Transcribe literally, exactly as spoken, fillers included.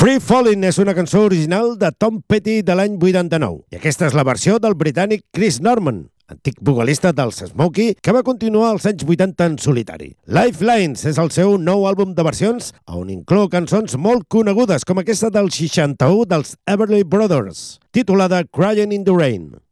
Free Fallin' és una cançó original de Tom Petty de l'any vuitanta-nou i aquesta és la versió del britànic Chris Norman, antic vocalista dels Smokey, que va continuar als anys vuitanta en solitari. Lifelines és el seu nou àlbum de versions, on inclou cançons molt conegudes, com aquesta del seixanta-u dels Everly Brothers, titulada Crying in the Rain.